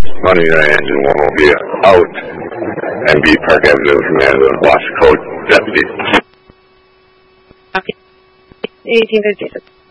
Monday Night Engine 1 will be out and be Park Avenue command of Lost Code deputy. Okay. 1856.